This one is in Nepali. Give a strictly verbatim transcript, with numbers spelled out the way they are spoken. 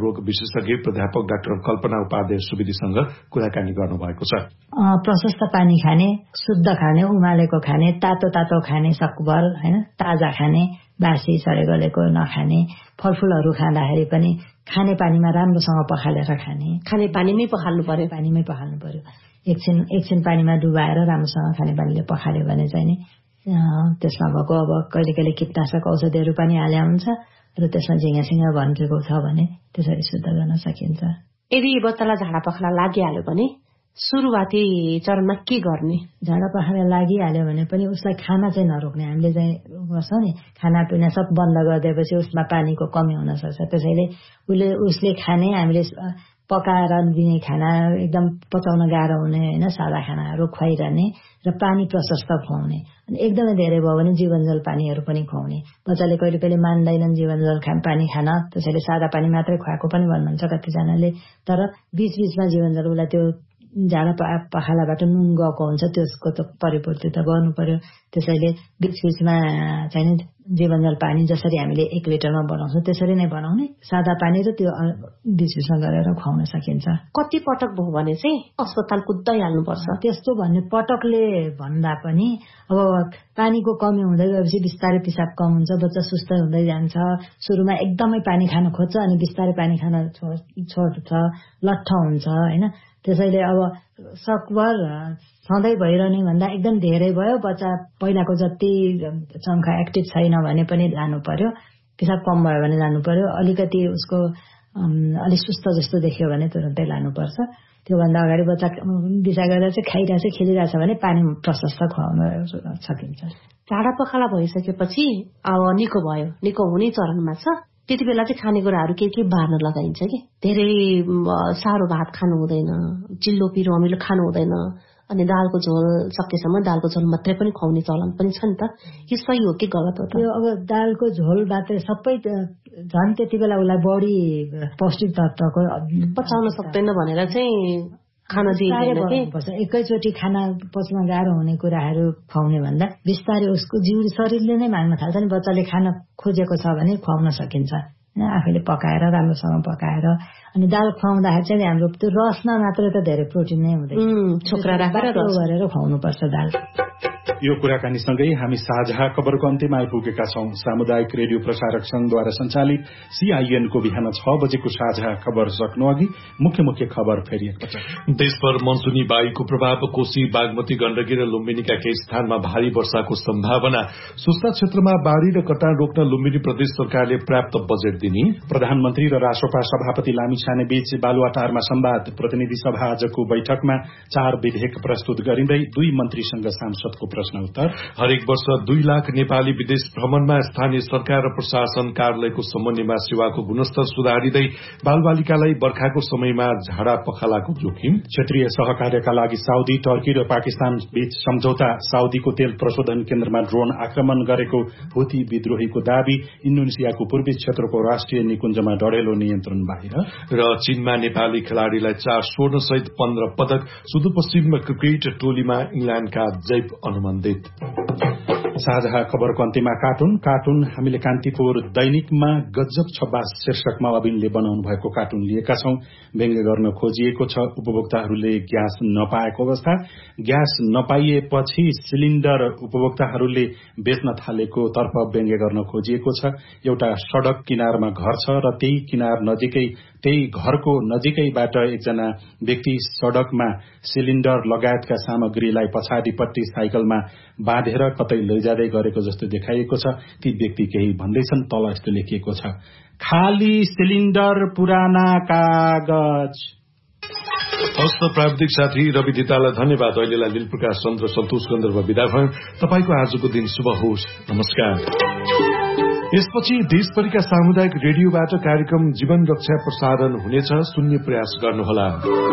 रोग विशेषज्ञ प्राध्यापक डाक्टर कल्पना उपाध्याय सुवेदीसँग कुराकानी गर्नुभएको छ। प्रशस्त पानी खाने, शुद्ध खाने, उमालेको खाने, तातो तातो खाने सकभर हैन, ताजा खाने, बासी सडेगलेको नखाने, फलफुलहरू खाँदाखेरि पनि खाने पानीमा राम्रोसँग पखालेर खाने। खाने पानीमै पखाल्नु पर्यो पानीमै पखाल्नु पर्यो एकछिन एकछिन पानीमा डुबाएर राम्रोसँग खाने पानीले पखाल्यो भने चाहिँ नि त्यसमा भएको अब कहिले कहिले कीटनाशक औषधिहरू पनि हाले हुन्छ र त्यसमा झिङ्गासिङ्गा भन्केको छ भने त्यसरी शुद्ध गर्न सकिन्छ। यदि बच्चालाई झाडा पखाला लागिहाल्यो भने सुरुवाती चरणमा के गर्ने? झाडा पखाला लागिहाल्यो भने पनि उसलाई खाना चाहिँ नरोक्ने। हामीले चाहिँ गर्छौँ नि, खानापिना सब बन्द गरिदिएपछि उसमा पानीको कमी हुन सक्छ। त्यसैले उसले उसले खाने हामीले पकाएर दिने खाना एकदम पचाउन गाह्रो हुने होइन, सादा खानाहरू खुवाइरहने र पानी प्रशस्त खुवाउने। अनि एकदमै धेरै भयो भने जीवनजल पानीहरू पनि खुवाउने। बच्चाले कहिले कहिले मान्दैनन् जीवनजल खा पानी खान, त्यसैले सादा पानी मात्रै खुवाएको पनि भन्नुहुन्छ कतिजनाले। तर बीच बीचमा जीवनजल उसलाई त्यो झाडा पखालाबाट नुन गएको हुन्छ, त्यसको त परिपूर्ति त गर्नु पर्यो। त्यसैले बीच बीचमा चाहिँ जीवनजल पानी जसरी हामीले एक लिटरमा बनाउँछौँ त्यसरी नै बनाउने, सादा पानी र त्यो बीच बीचमा गरेर खुवाउन सकिन्छ। कति पटक भयो भने चाहिँ अस्पताल कुद्दै हाल्नुपर्छ? त्यस्तो भन्ने पटकले भन्दा पनि अब पानीको कमी हुँदै गएपछि बिस्तारै पिसाब कम हुन्छ, बच्चा सुस्तै हुँदै जान्छ। सुरुमा एकदमै पानी खान खोज्छ अनि बिस्तारै पानी खान छोड्छ, लट्ठ हुन्छ होइन। त्यसैले अब सकभर सधैँ भइरहने भन्दा एकदम धेरै भयो, बच्चा पहिलाको जति शङ्का एक्टिभ छैन भने पनि लानु पर्यो। पिसाब कम भयो भने लानु पर्यो। अलिकति उसको अलिक सुस्त जस्तो देखियो भने तुरन्तै लानुपर्छ। त्योभन्दा अगाडि बच्चा दिशा गरेर चाहिँ खाइरहेछ खेलिरहेछ भने पानी प्रशस्त खुवाउन सकिन्छ। झाडा पखाला भइसकेपछि अब निको भयो, निको हुने चरणमा छ, त्यति बेला चाहिँ खानेकुराहरू के के बार्न लगाइन्छ कि? धेरै साह्रो भात खानु हुँदैन, चिल्लो पिरो अमिलो खानु हुँदैन, अनि दालको झोल सकेसम्म दालको झोल मात्रै पनि खुवाउने चलन पनि छ नि त। यो सही हो कि गलत हो त? यो अब दालको झोल मात्रै सबै झन् त्यति बेला उसलाई बढी पौष्टिक तत्त्वको पचाउन सक्दैन भनेर चाहिँ खाना दिइदैन कि? एकैचोटि खाना पच्न गाह्रो हुने कुराहरू खुवाउने भन्दा बिस्तारै उसको जिउ शरीरले नै माग्न थाल्छ नि। बच्चाले खान खोजेको छ भने खुवाउन सकिन्छ, आफैले पकाएर राम्रोसँग पकाएर। अनि दाल खुवाउँदाखेरि चाहिँ हाम्रो त्यो रसमा मात्रै त धेरै प्रोटिन नै हुँदैन, छोक्रा राखेर गरेर खुवाउनुपर्छ दाल। यो कुराकानीसँगै हामी साझा खबरको अन्त्यमा आइपुगेका छौं। सामुदायिक रेडियो प्रसारक संघद्वारा सञ्चालित सीआईएन को बिहान छ बजेको साझा खबर सक्नु अघि मुख्य मुख्य खबर फेरि एकपटक। देशभर मनसुनी वायुको प्रभाव, कोशी, बागमती, गण्डकी र लुम्बिनीका केही स्थानमा भारी वर्षाको सम्भावना, सुस्ता क्षेत्रमा बाढ़ी र कटान रोक्न लुम्बिनी प्रदेश सरकारले पर्याप्त बजेट दिने, प्रधानमन्त्री र राष्ट्रपा सभापति लामिछाने बीच बालुवाटारमा संवाद, प्रतिनिधि सभा आजको बैठकमा चार विधेयक प्रस्तुत गरिँदै दुई मन्त्रीसँग सांसदको प्रश्न उत्तर, हरेक वर्ष दुई लाख नेपाली विदेश भ्रमणमा, स्थानीय सरकार र प्रशासन कार्यालयको समन्वयमा सेवाको गुणस्तर सुधारिँदै, बालबालिकालाई बर्खाको समयमा झाडा पखालाको जोखिम, क्षेत्रीय सहकार्यका लागि साउदी, टर्की र पाकिस्तान बीच सम्झौता, साउदीको तेल प्रशोधन केन्द्रमा ड्रोन आक्रमण गरेको हुती विद्रोहीको दावी, इन्डोनेसियाको पूर्वी क्षेत्रको राष्ट्रिय निकुञ्जमा डढेलो नियन्त्रण बाहिर, र चीनमा नेपाली खेलाड़ीलाई चार स्वर्ण सहित पन्ध्र पदक, सुदूरपश्चिम क्रिकेट टोलीमा इंग्ल्याण्डका जैव अनुबन्धित। साझा खबरको अन्त्यमा कार्टुन कार्टुन हामीले कान्तिपुर दैनिकमा गजब छब्बास शीर्षकमा अविनले बनाउनु भएको कार्टुन लिएका छौं। व्यङ्ग्य गर्न खोजिएको छ उपभोक्ताहरूले ग्यास नपाएको अवस्था, ग्यास नपाइएपछि सिलिण्डर उपभोक्ताहरूले बेच्न थालेको तर्फ व्यङ्ग्य गर्न खोजिएको छ। एउटा सड़क किनारमा घर छ र त्यही किनार नजिकै त्यही घरको नजिकैबाट एकजना व्यक्ति सड़कमा सिलिण्डर लगायतका सामग्रीलाई पछाडिपट्टि साइकलमा बाँधेर कतै लैजाँदै गरेको जस्तो देखाइएको छ। ती व्यक्ति केही भन्दैछन्, तल यस्तो लेखिएको छ, खाली सिलिण्डर पुराना कागज। हस्त प्राविधिक साथी रवि दितालाई धन्यवाद। अहिलेलाई लील प्रकाश चन्द्र सन्तोष गन्धर्व विदा भयौं। तपाईको आजको दिन शुभ होस्। नमस्कार। यसपछि देशभरिका सामुदायिक रेडियोबाट कार्यक्रम जीवन रक्षा प्रसारण हुनेछ, सुन्ने प्रयास गर्नुहोला।